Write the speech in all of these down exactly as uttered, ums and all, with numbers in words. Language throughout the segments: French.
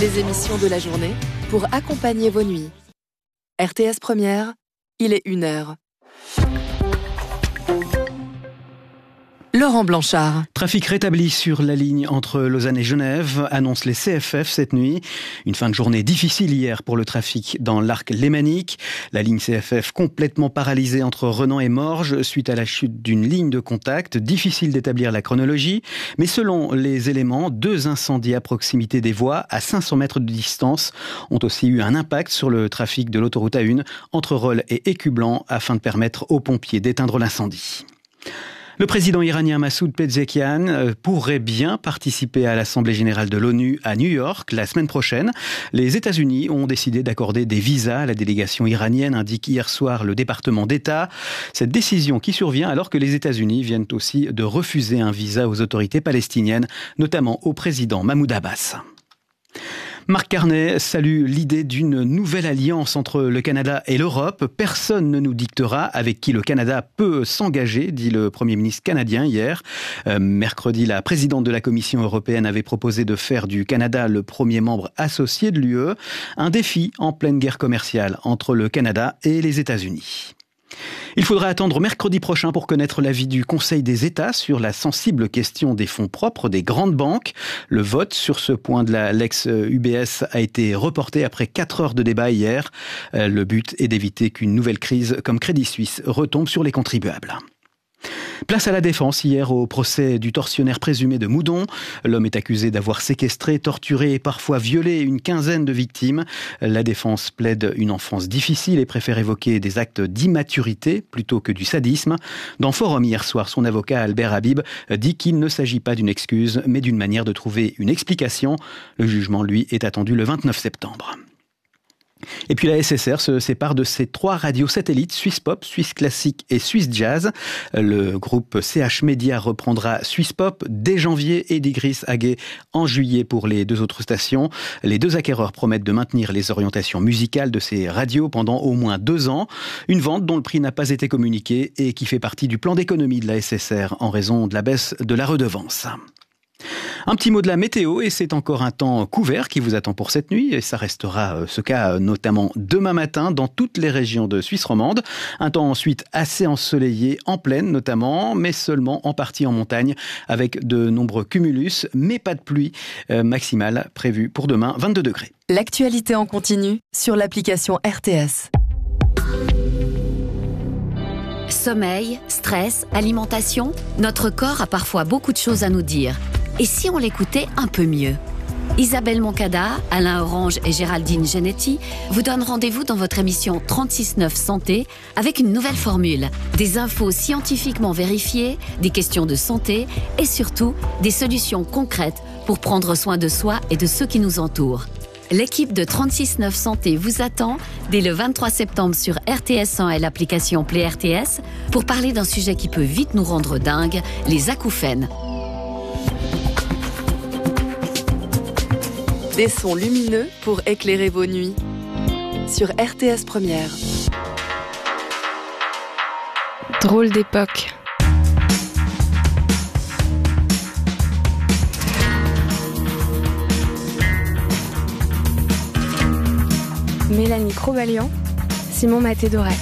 Les émissions de la journée pour accompagner vos nuits. R T S Première, il est une heure. Laurent Blanchard. Trafic rétabli sur la ligne entre Lausanne et Genève, annoncent les C F F cette nuit. Une fin de journée difficile hier pour le trafic dans l'arc lémanique. La ligne C F F complètement paralysée entre Renan et Morges suite à la chute d'une ligne de contact. Difficile d'établir la chronologie, mais selon les éléments, deux incendies à proximité des voies à cinq cents mètres de distance ont aussi eu un impact sur le trafic de l'autoroute A un entre Rolle et Écublanc afin de permettre aux pompiers d'éteindre l'incendie. Le président iranien Massoud Pezeshkian pourrait bien participer à l'Assemblée générale de l'ONU à New York la semaine prochaine. Les États-Unis ont décidé d'accorder des visas à la délégation iranienne, indique hier soir le département d'État. Cette décision qui survient alors que les États-Unis viennent aussi de refuser un visa aux autorités palestiniennes, notamment au président Mahmoud Abbas. Marc Carnet salue l'idée d'une nouvelle alliance entre le Canada et l'Europe. Personne ne nous dictera avec qui le Canada peut s'engager, dit le Premier ministre canadien hier. Euh, mercredi, la présidente de la Commission européenne avait proposé de faire du Canada le premier membre associé de l'U E. Un défi en pleine guerre commerciale entre le Canada et les États-Unis. Il faudra attendre mercredi prochain pour connaître l'avis du Conseil des États sur la sensible question des fonds propres des grandes banques. Le vote sur ce point de la l'ex-U B S a été reporté après quatre heures de débat hier. Le but est d'éviter qu'une nouvelle crise comme Crédit Suisse retombe sur les contribuables. Place à la défense hier au procès du tortionnaire présumé de Moudon. L'homme est accusé d'avoir séquestré, torturé et parfois violé une quinzaine de victimes. La défense plaide une enfance difficile et préfère évoquer des actes d'immaturité plutôt que du sadisme. Dans Forum hier soir, son avocat Albert Habib dit qu'il ne s'agit pas d'une excuse mais d'une manière de trouver une explication. Le jugement, lui, est attendu le vingt-neuf septembre. Et puis la S S R se sépare de ses trois radios satellites, Suisse Pop, Suisse Classique et Suisse Jazz. Le groupe C H Média reprendra Suisse Pop dès janvier et Digris Haguet en juillet pour les deux autres stations. Les deux acquéreurs promettent de maintenir les orientations musicales de ces radios pendant au moins deux ans. Une vente dont le prix n'a pas été communiqué et qui fait partie du plan d'économie de la S S R en raison de la baisse de la redevance. Un petit mot de la météo, et c'est encore un temps couvert qui vous attend pour cette nuit, et ça restera ce cas notamment demain matin dans toutes les régions de Suisse romande. Un temps ensuite assez ensoleillé, en plaine notamment, mais seulement en partie en montagne, avec de nombreux cumulus, mais pas de pluie euh, maximale prévue pour demain, vingt-deux degrés. L'actualité en continu sur l'application R T S. Sommeil, stress, alimentation, notre corps a parfois beaucoup de choses à nous dire. Et si on l'écoutait un peu mieux ? Isabelle Moncada, Alain Orange et Géraldine Genetti vous donnent rendez-vous dans votre émission trente-six neuf Santé avec une nouvelle formule. Des infos scientifiquement vérifiées, des questions de santé et surtout des solutions concrètes pour prendre soin de soi et de ceux qui nous entourent. L'équipe de trente-six neuf Santé vous attend dès le vingt-trois septembre sur R T S cent et l'application Play R T S pour parler d'un sujet qui peut vite nous rendre dingues, les acouphènes. Des sons lumineux pour éclairer vos nuits. Sur R T S Première. Drôle d'époque. Mélanie Crovalian, Simon Maté-Doré.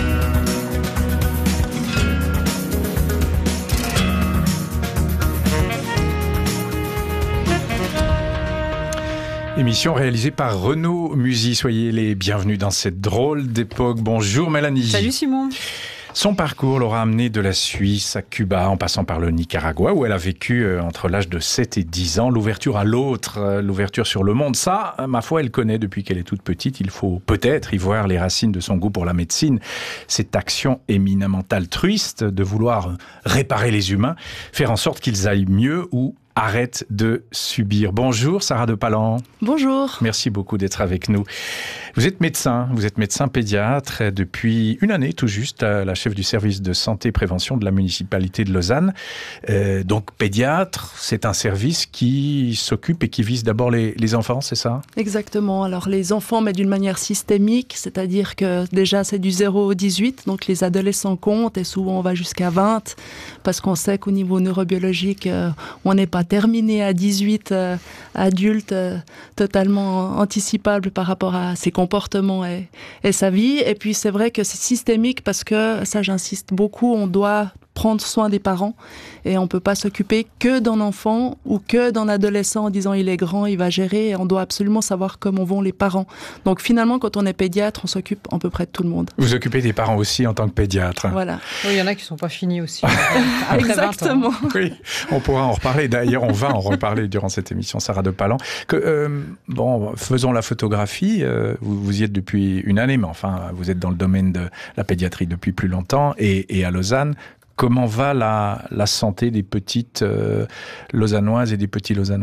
Émission réalisée par Renaud Musy. Soyez les bienvenus dans cette drôle d'époque. Bonjour Mélanie. Salut Simon. Son parcours l'aura amené de la Suisse à Cuba, en passant par le Nicaragua, où elle a vécu entre l'âge de sept et dix ans. L'ouverture à l'autre, l'ouverture sur le monde, ça, ma foi, elle connaît depuis qu'elle est toute petite. Il faut peut-être y voir les racines de son goût pour la médecine. Cette action éminemment altruiste de vouloir réparer les humains, faire en sorte qu'ils aillent mieux ou arrête de subir. Bonjour Sarah de Palan. Bonjour. Merci beaucoup d'être avec nous. Vous êtes médecin, vous êtes médecin pédiatre depuis une année tout juste, la chef du service de santé et prévention de la municipalité de Lausanne. Euh, donc pédiatre, c'est un service qui s'occupe et qui vise d'abord les, les enfants, c'est ça ? Exactement. Alors les enfants, mais d'une manière systémique, c'est-à-dire que déjà c'est du zéro au dix-huit, donc les adolescents comptent et souvent on va jusqu'à vingt, parce qu'on sait qu'au niveau neurobiologique, euh, on n'est pas terminer à dix-huit euh, adulte, euh, totalement anticipable par rapport à ses comportements et, et sa vie. Et puis c'est vrai que c'est systémique parce que, ça j'insiste beaucoup, on doit prendre soin des parents et on peut pas s'occuper que d'un enfant ou que d'un adolescent en disant il est grand, il va gérer, et on doit absolument savoir comment vont les parents. Donc finalement, quand on est pédiatre, on s'occupe à peu près de tout le monde. Vous occupez des parents aussi en tant que pédiatre. Voilà. Oui, il y en a qui sont pas finis aussi. Exactement. Oui, on pourra en reparler. D'ailleurs, on va en reparler durant cette émission, Sarah de Palan. Que, euh, bon, faisons la photographie. Euh, vous, vous y êtes depuis une année, mais enfin, vous êtes dans le domaine de la pédiatrie depuis plus longtemps et, et à Lausanne. Comment va la, la santé des petites euh, Lausannoises et des petits Lausannois ?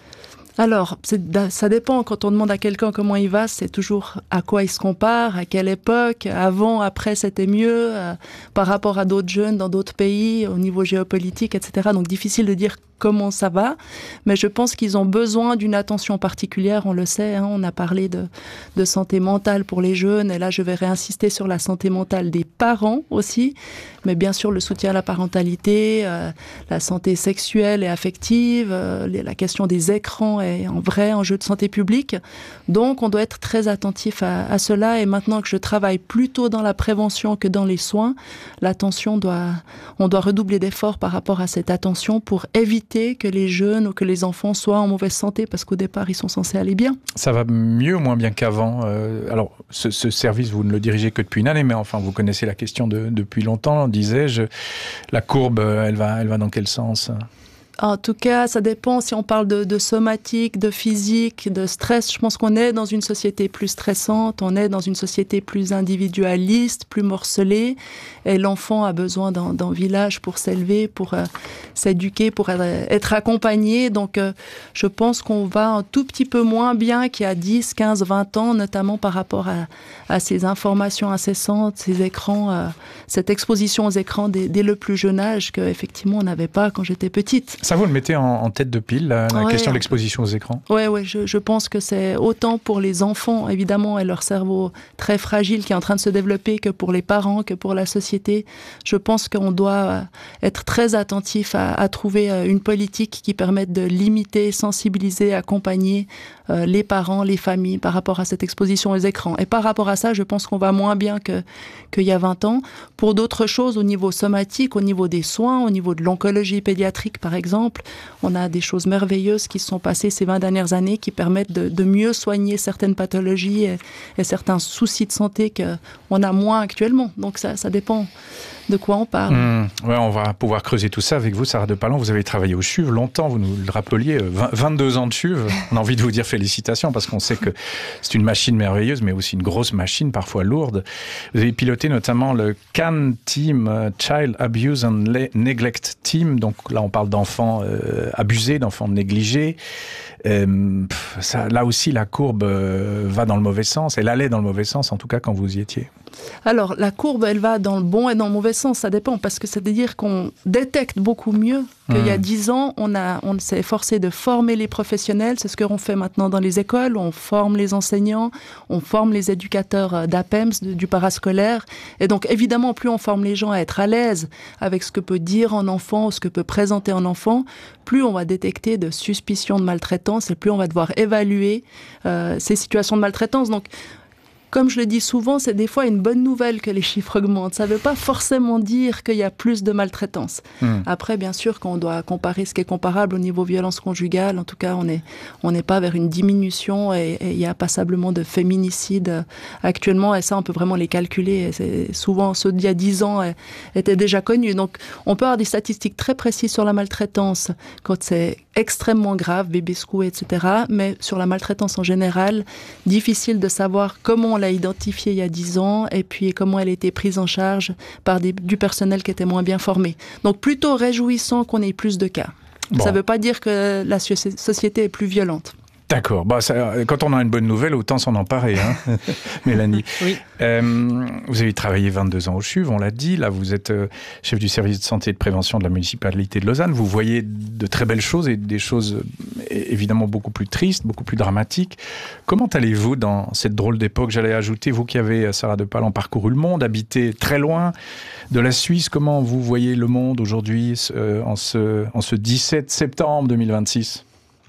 Alors, c'est, ça dépend. Quand on demande à quelqu'un comment il va, c'est toujours à quoi il se compare, à quelle époque, avant, après, c'était mieux, euh, par rapport à d'autres jeunes dans d'autres pays, au niveau géopolitique, et cetera. Donc, difficile de dire comment ça va, mais je pense qu'ils ont besoin d'une attention particulière, on le sait, hein, on a parlé de, de santé mentale pour les jeunes, et là je vais réinsister sur la santé mentale des parents aussi, mais bien sûr le soutien à la parentalité, euh, la santé sexuelle et affective, euh, la question des écrans est un vrai enjeu de santé publique, donc on doit être très attentif à, à cela, et maintenant que je travaille plutôt dans la prévention que dans les soins, l'attention doit, on doit redoubler d'efforts par rapport à cette attention pour éviter que les jeunes ou que les enfants soient en mauvaise santé, parce qu'au départ, ils sont censés aller bien. Ça va mieux ou moins bien qu'avant ? euh, Alors, ce, ce service, vous ne le dirigez que depuis une année, mais enfin, vous connaissez la question de, depuis longtemps, disais-je. La courbe, elle va, elle va dans quel sens ? En tout cas, ça dépend si on parle de, de somatique, de physique, de stress. Je pense qu'on est dans une société plus stressante, on est dans une société plus individualiste, plus morcelée. Et l'enfant a besoin d'un, d'un village pour s'élever, pour euh, s'éduquer, pour être, être accompagné. Donc, euh, je pense qu'on va un tout petit peu moins bien qu'il y a dix, quinze, vingt ans, notamment par rapport à, à ces informations incessantes, ces écrans, euh, cette exposition aux écrans dès, dès le plus jeune âge qu'effectivement on n'avait pas quand j'étais petite. Ça, vous le mettez en, en tête de pile, la, la ouais, question de l'exposition aux écrans ? Oui, ouais, je, je pense que c'est autant pour les enfants, évidemment, et leur cerveau très fragile qui est en train de se développer, que pour les parents, que pour la société. Je pense qu'on doit être très attentif à, à trouver une politique qui permette de limiter, sensibiliser, accompagner euh, les parents, les familles par rapport à cette exposition aux écrans. Et par rapport à ça, je pense qu'on va moins bien que, qu'il y a vingt ans. Pour d'autres choses, au niveau somatique, au niveau des soins, au niveau de l'oncologie pédiatrique, par exemple, on a des choses merveilleuses qui se sont passées ces vingt dernières années qui permettent de, de mieux soigner certaines pathologies et, et certains soucis de santé qu'on a moins actuellement. Donc ça, ça dépend de quoi on parle. Mmh, ouais, on va pouvoir creuser tout ça avec vous, Sarah de Palan. Vous avez travaillé au CHUV longtemps, vous nous le rappeliez, vingt, vingt-deux ans de CHUV. On a envie de vous dire félicitations parce qu'on sait que c'est une machine merveilleuse, mais aussi une grosse machine, parfois lourde. Vous avez piloté notamment le C A N Team, Child Abuse and Neglect Team. Donc là, on parle d'enfants euh, abusés, d'enfants négligés. Euh, ça, là aussi, la courbe euh, va dans le mauvais sens. Elle allait dans le mauvais sens, en tout cas, quand vous y étiez. Alors, la courbe, elle va dans le bon et dans le mauvais sens, ça dépend, parce que c'est-à-dire qu'on détecte beaucoup mieux qu'il mmh. y a dix ans, on, a, on s'est efforcé de former les professionnels, c'est ce qu'on fait maintenant dans les écoles, on forme les enseignants, on forme les éducateurs d'A P E M S, du parascolaire, et donc évidemment, plus on forme les gens à être à l'aise avec ce que peut dire un enfant, ce que peut présenter un enfant, plus on va détecter de suspicions de maltraitance, et plus on va devoir évaluer euh, ces situations de maltraitance. Donc, comme je le dis souvent, c'est des fois une bonne nouvelle que les chiffres augmentent. Ça ne veut pas forcément dire qu'il y a plus de maltraitance. Mmh. Après, bien sûr, quand on doit comparer ce qui est comparable au niveau violence conjugale, en tout cas, on n'est on n'est pas vers une diminution et il y a passablement de féminicides actuellement. Et ça, on peut vraiment les calculer. Et c'est souvent, ceux d'il y a dix ans étaient déjà connus. Donc, on peut avoir des statistiques très précises sur la maltraitance quand c'est extrêmement grave, bébé secoué, et cetera. Mais sur la maltraitance en général, difficile de savoir comment on l'a identifiée il y a dix ans et puis comment elle a été prise en charge par des, du personnel qui était moins bien formé. Donc plutôt réjouissant qu'on ait plus de cas. Bon. Ça ne veut pas dire que la société est plus violente. D'accord. Bah, ça, quand on a une bonne nouvelle, autant s'en emparer, hein, Mélanie. Oui. Euh, vous avez travaillé vingt-deux ans au CHUV, on l'a dit. Là, vous êtes euh, chef du service de santé et de prévention de la municipalité de Lausanne. Vous voyez de très belles choses et des choses évidemment beaucoup plus triste, beaucoup plus dramatique. Comment allez-vous dans cette drôle d'époque? J'allais ajouter, vous qui avez, Sarah de Palan, parcouru le monde, habité très loin de la Suisse, comment vous voyez le monde aujourd'hui, euh, en ce, en ce dix-sept septembre deux mille vingt-six?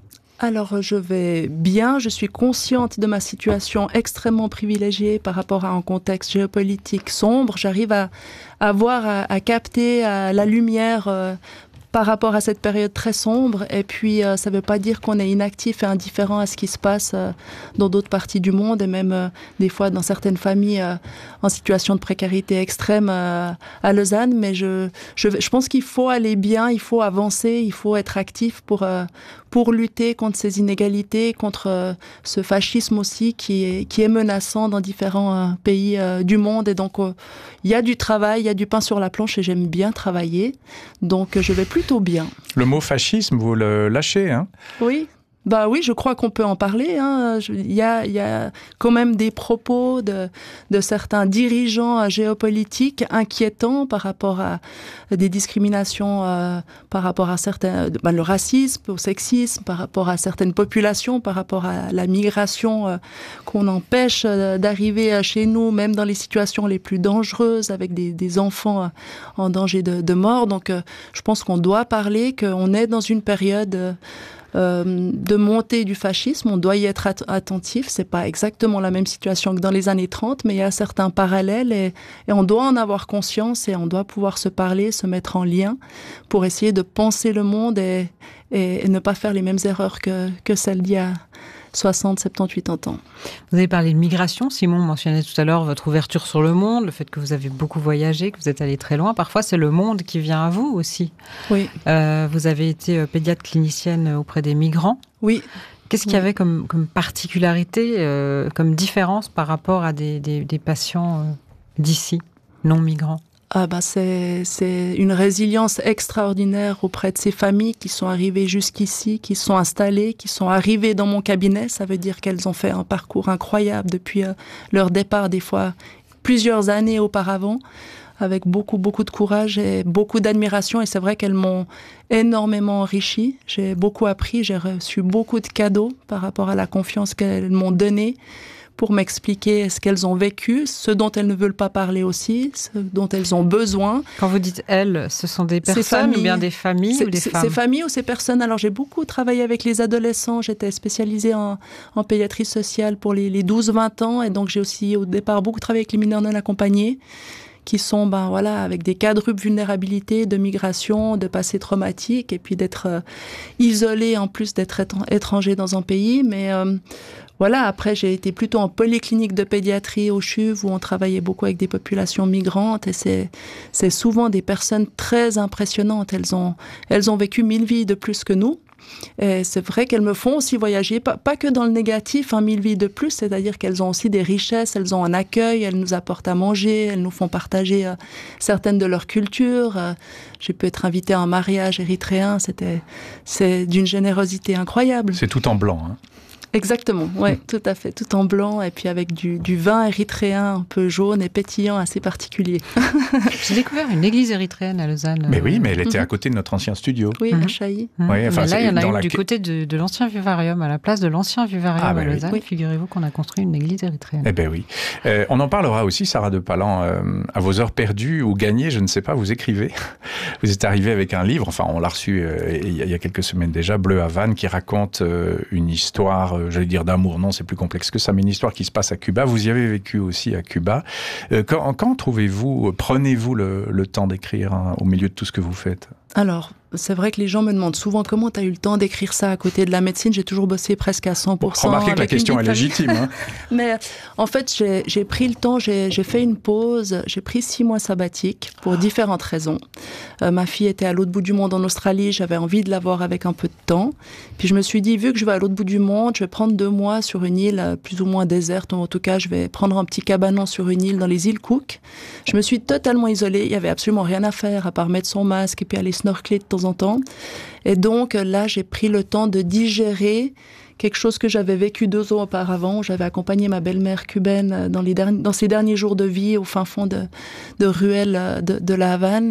Alors, je vais bien. Je suis consciente de ma situation extrêmement privilégiée par rapport à un contexte géopolitique sombre. J'arrive à, à voir, à, à capter à la lumière euh, par rapport à cette période très sombre. Et puis, euh, ça ne veut pas dire qu'on est inactif et indifférent à ce qui se passe euh, dans d'autres parties du monde et même euh, des fois dans certaines familles euh, en situation de précarité extrême euh, à Lausanne. Mais je, je, je pense qu'il faut aller bien, il faut avancer, il faut être actif pour, euh, pour lutter contre ces inégalités, contre euh, ce fascisme aussi qui est, qui est menaçant dans différents euh, pays euh, du monde. Et donc, euh, il y a du travail, il y a du pain sur la planche et j'aime bien travailler. Donc, je vais plutôt bien. Le mot fascisme, vous le lâchez, hein? Oui. Bah oui, je crois qu'on peut en parler. Hein. Il y a, il y a quand même des propos de, de certains dirigeants géopolitiques inquiétants par rapport à des discriminations, euh, par rapport à certains, ben, le racisme, au sexisme, par rapport à certaines populations, par rapport à la migration euh, qu'on empêche euh, d'arriver chez nous, même dans les situations les plus dangereuses, avec des, des enfants euh, en danger de, de mort. Donc, euh, je pense qu'on doit parler, qu'on est dans une période euh, Euh, de montée du fascisme, on doit y être at- attentif. C'est pas exactement la même situation que dans les années trente, mais il y a certains parallèles et, et on doit en avoir conscience et on doit pouvoir se parler, se mettre en lien pour essayer de penser le monde et, et, et ne pas faire les mêmes erreurs que, que celles d'il y a soixante, soixante-dix, quatre-vingts ans. Vous avez parlé de migration. Simon mentionnait tout à l'heure votre ouverture sur le monde, le fait que vous avez beaucoup voyagé, que vous êtes allé très loin. Parfois, c'est le monde qui vient à vous aussi. Oui. Euh, vous avez été pédiatre clinicienne auprès des migrants. Oui. Qu'est-ce qu'il y avait comme, comme particularité, euh, comme différence par rapport à des, des, des patients euh, d'ici, non migrants? Ah bah c'est, c'est une résilience extraordinaire auprès de ces familles qui sont arrivées jusqu'ici, qui sont installées, qui sont arrivées dans mon cabinet. Ça veut dire qu'elles ont fait un parcours incroyable depuis euh, leur départ, des fois plusieurs années auparavant, avec beaucoup, beaucoup de courage et beaucoup d'admiration. Et c'est vrai qu'elles m'ont énormément enrichi. J'ai beaucoup appris, j'ai reçu beaucoup de cadeaux par rapport à la confiance qu'elles m'ont donnée, pour m'expliquer ce qu'elles ont vécu, ce dont elles ne veulent pas parler aussi, ce dont elles ont besoin. Quand vous dites elles, ce sont des personnes ou bien des familles c'est, ou des c'est, femmes? Ces familles ou ces personnes. Alors j'ai beaucoup travaillé avec les adolescents, j'étais spécialisée en, en pédiatrie sociale pour les, les douze vingt ans et donc j'ai aussi au départ beaucoup travaillé avec les mineurs non accompagnés qui sont ben, voilà, avec des quadruples vulnérabilités de migration, de passé traumatique et puis d'être euh, isolés en plus d'être étrangers dans un pays. Mais euh, voilà, après j'ai été plutôt en polyclinique de pédiatrie au C H U V où on travaillait beaucoup avec des populations migrantes et c'est, c'est souvent des personnes très impressionnantes. Elles ont, elles ont vécu mille vies de plus que nous. Et c'est vrai qu'elles me font aussi voyager, pas, pas que dans le négatif, hein, mille vies de plus, c'est-à-dire qu'elles ont aussi des richesses, elles ont un accueil, elles nous apportent à manger, elles nous font partager euh, certaines de leurs cultures. Euh, j'ai pu être invitée à un mariage érythréen, c'était, c'est d'une générosité incroyable. C'est tout en blanc, hein? Exactement, ouais, tout à fait, tout en blanc et puis avec du, du vin érythréen un peu jaune et pétillant assez particulier. J'ai découvert une église érythréenne à Lausanne. Mais oui, mais elle était à côté de notre ancien studio. Oui, Mhm. à Chailly. Mmh. Ouais, enfin, mais là, il y en a une la... du côté de, de l'ancien vivarium, à la place de l'ancien vivarium Ah, bah à Lausanne. oui. Figurez-vous qu'on a construit une église érythréenne. Eh ben oui. Euh, on en parlera aussi, Sarah de Palan, euh, à vos heures perdues ou gagnées, je ne sais pas, vous écrivez. Vous êtes arrivée avec un livre, enfin on l'a reçu euh, il y a quelques semaines déjà, Bleu Havane, qui raconte euh, une histoire, euh, j'allais dire d'amour, non, c'est plus complexe que ça, mais une histoire qui se passe à Cuba. Vous y avez vécu aussi à Cuba. Euh, quand, quand trouvez-vous, prenez-vous le, le temps d'écrire hein, au milieu de tout ce que vous faites? Alors, c'est vrai que les gens me demandent souvent comment tu as eu le temps d'écrire ça à côté de la médecine. J'ai toujours bossé presque à cent pour cent. Remarquez que la question est légitime. Hein. Mais en fait, j'ai, j'ai pris le temps, j'ai, j'ai fait une pause, j'ai pris six mois sabbatiques pour différentes raisons. Euh, ma fille était à l'autre bout du monde en Australie, j'avais envie de la voir avec un peu de temps. Puis je me suis dit, vu que je vais à l'autre bout du monde, je vais prendre deux mois sur une île plus ou moins déserte, ou en tout cas, je vais prendre un petit cabanon sur une île dans les îles Cook. Je me suis totalement isolée, il n'y avait absolument rien à faire à part mettre son masque et puis aller snorkeler de temps en temps. Et donc là, j'ai pris le temps de digérer quelque chose que j'avais vécu deux ans auparavant. J'avais accompagné ma belle-mère cubaine dans, les derniers, dans ses derniers jours de vie au fin fond de, de ruelles de, de la Havane.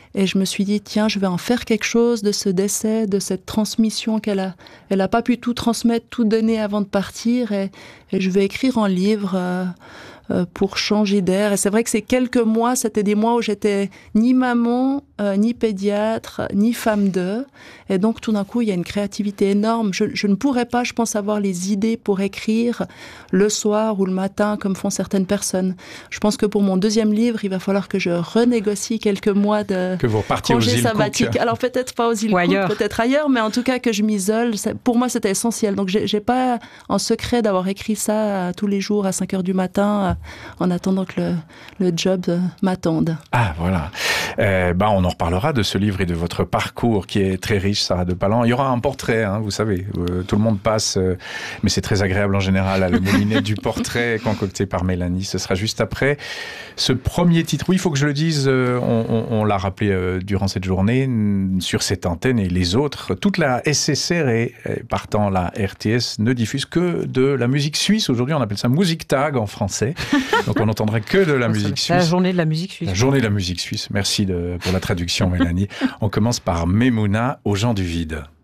Et je me suis dit, tiens, je vais en faire quelque chose de ce décès, de cette transmission qu'elle a. Elle n'a pas pu tout transmettre, tout donner avant de partir. Et, et je vais écrire un livre euh, euh, pour changer d'air. Et c'est vrai que ces quelques mois, c'était des mois où j'étais ni maman, euh, ni pédiatre, ni femme d'eux. Et donc, tout d'un coup, il y a une créativité énorme. Je, je ne pourrais pas, je pense, avoir les idées pour écrire le soir ou le matin, comme font certaines personnes. Je pense que pour mon deuxième livre, il va falloir que je renégocie quelques mois de que vous repartiez congé aux îles sabbatique. Cook. Alors, peut-être pas aux îles Cook, peut-être ailleurs, mais en tout cas, que je m'isole. Pour moi, c'était essentiel. Donc, j'ai, j'ai pas en secret d'avoir écrit ça tous les jours à cinq heures du matin, en attendant que le, le job m'attende. Ah, voilà. Euh, bah, on en reparlera de ce livre et de votre parcours qui est très riche, Sarah de Palan. Il y aura un portrait, hein, vous savez, euh, tout le monde passe, euh, mais c'est très agréable en général, à le moulinet du portrait concocté par Mélanie. Ce sera juste après ce premier titre. Oui, il faut que je le dise, euh, on, on, on l'a rappelé euh, durant cette journée, sur cette antenne et les autres, toute la S S R et, et partant la R T S ne diffuse que de la musique suisse. Aujourd'hui, on appelle ça Musiktag en français. Donc on n'entendra que de la bon, musique suisse. La journée de la musique suisse. La journée de la musique suisse. Merci de, pour la traduction, Mélanie. On commence par Memouna, aux gens du vide.